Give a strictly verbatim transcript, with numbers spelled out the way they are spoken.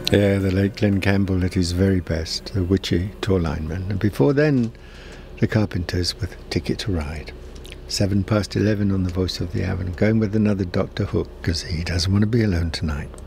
Yeah, the late Glenn Campbell at his very best, the witchy tour lineman. And before then, the Carpenters with Ticket to Ride. Seven past eleven on the Voice of the Hour. And going with another Doctor Hook, because he doesn't want to be alone tonight.